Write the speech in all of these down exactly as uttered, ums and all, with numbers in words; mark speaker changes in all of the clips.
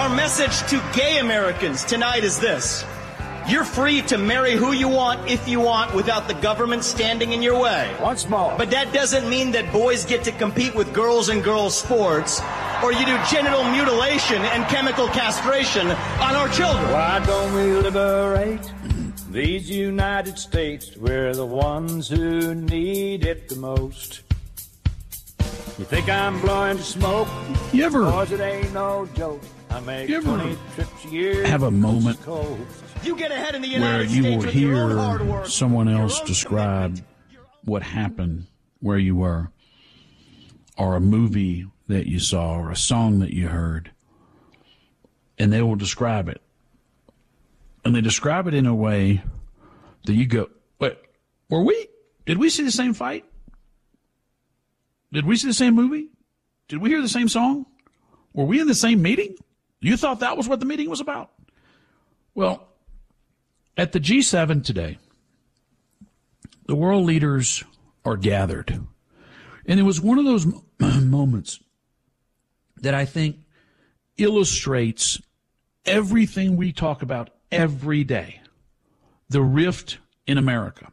Speaker 1: Our message to gay Americans tonight is this. You're free to marry who you want, if you want, without the government standing in your way.
Speaker 2: Once more.
Speaker 1: But that doesn't mean that boys get to compete with girls in girls' sports, or you do genital mutilation and chemical castration on our children.
Speaker 2: Why don't we liberate these United States? We're the ones who need it the most. You think I'm blowing smoke?
Speaker 3: You ever,
Speaker 2: Cause it ain't no joke. I make
Speaker 3: you ever
Speaker 2: twenty trips a year.
Speaker 3: Have a moment
Speaker 1: you get ahead in the
Speaker 3: where
Speaker 1: United
Speaker 3: you
Speaker 1: States
Speaker 3: will
Speaker 1: with your own
Speaker 3: hear
Speaker 1: hard work,
Speaker 3: someone
Speaker 1: your
Speaker 3: else
Speaker 1: own
Speaker 3: describe
Speaker 1: commitment,
Speaker 3: what happened where you were, or a movie that you saw, or a song that you heard, and they will describe it. And they describe it in a way that you go, wait, were we, did we see the same fight? Did we see the same movie? Did we hear the same song? Were we in the same meeting? You thought that was what the meeting was about? Well, at the G seven today, the world leaders are gathered. And it was one of those moments that I think illustrates everything we talk about every day, the rift in America.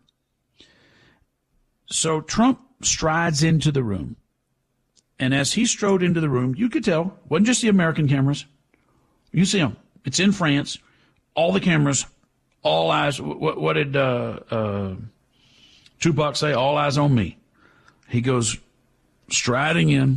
Speaker 3: So Trump strides into the room. And as he strode into the room, you could tell, it wasn't just the American cameras. You see them. It's in France. All the cameras, all eyes. What, what did uh, uh, Tupac say? All eyes on me. He goes striding in,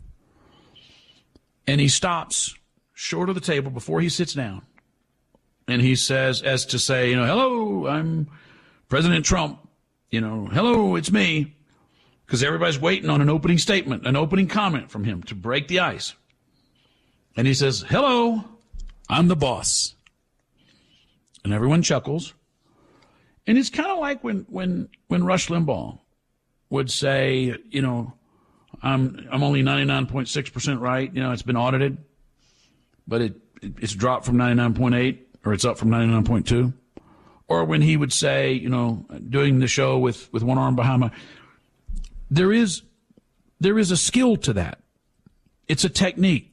Speaker 3: and he stops short of the table before he sits down. And he says, as to say, you know, hello, I'm President Trump. You know, hello, it's me. Because everybody's waiting on an opening statement, an opening comment from him to break the ice. And he says, hello, I'm the boss. And everyone chuckles. And it's kind of like when, when, when Rush Limbaugh would say, you know, I'm, I'm only ninety-nine point six percent right. You know, it's been audited, but it, it it's dropped from ninety-nine point eight, or it's up from ninety-nine point two. Or when he would say, you know, doing the show with, with one arm behind my, there is, there is a skill to that. It's a technique.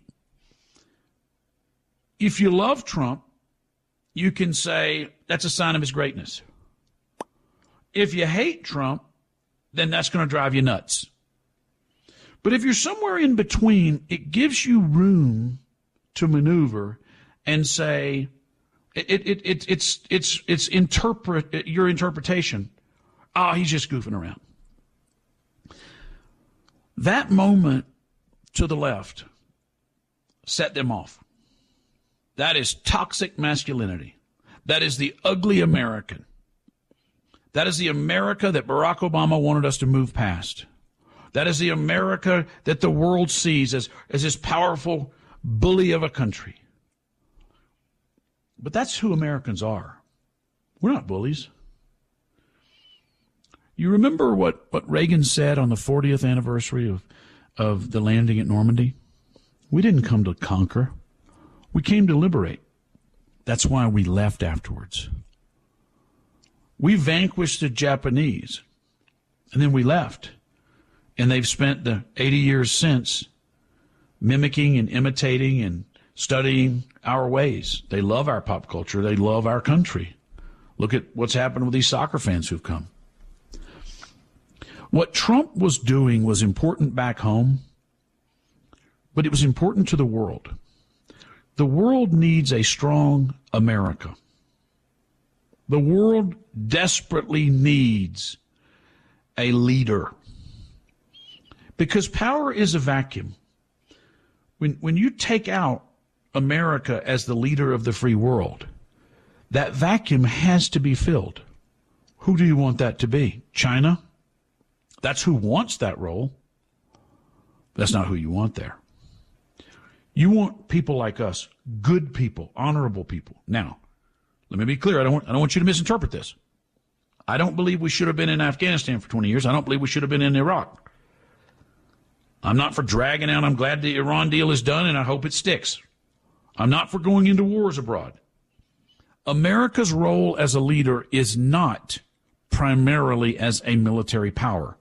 Speaker 3: If you love Trump, you can say that's a sign of his greatness. If you hate Trump, then that's going to drive you nuts. But if you're somewhere in between, it gives you room to maneuver and say, it, it, it, it's, it's, it's interpret your interpretation. Ah, oh, he's just goofing around. That moment to the left set them off. That is toxic masculinity. That is the ugly American. That is the America that Barack Obama wanted us to move past. That is the America that the world sees as, as this powerful bully of a country. But that's who Americans are. We're not bullies. You remember what, what Reagan said on the fortieth anniversary of, of the landing at Normandy? We didn't come to conquer. We came to liberate. That's why we left afterwards. We vanquished the Japanese, and then we left. And they've spent the eighty years since mimicking and imitating and studying our ways. They love our pop culture. They love our country. Look at what's happened with these soccer fans who've come. What Trump was doing was important back home, but it was important to the world. The world needs a strong America. The world desperately needs a leader. Because power is a vacuum. When, when you take out America as the leader of the free world, that vacuum has to be filled. Who do you want that to be? China? That's who wants that role. That's not who you want there. You want people like us, good people, honorable people. Now, let me be clear. I don't want, I don't want you to misinterpret this. I don't believe we should have been in Afghanistan for twenty years. I don't believe we should have been in Iraq. I'm not for dragging out. I'm glad the Iran deal is done, and I hope it sticks. I'm not for going into wars abroad. America's role as a leader is not primarily as a military power.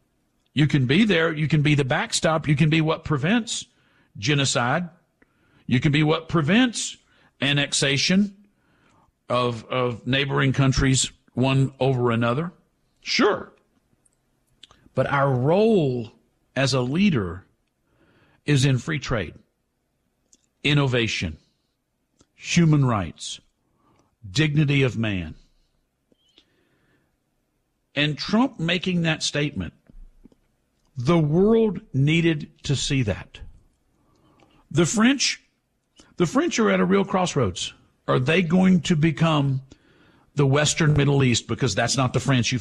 Speaker 3: You can be there. You can be the backstop. You can be what prevents genocide. You can be what prevents annexation of, of neighboring countries one over another. Sure. But our role as a leader is in free trade, innovation, human rights, dignity of man. And Trump making that statement, the world needed to see that. The French, the French are at a real crossroads. Are they going to become the Western Middle East? Because that's not the France you